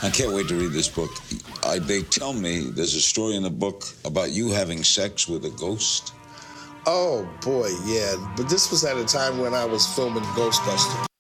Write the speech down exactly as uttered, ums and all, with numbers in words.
I can't wait to read this book. I, they tell me there's a story in the book about you having sex with a ghost. Oh, boy, yeah. But this was at a time when I was filming Ghostbusters.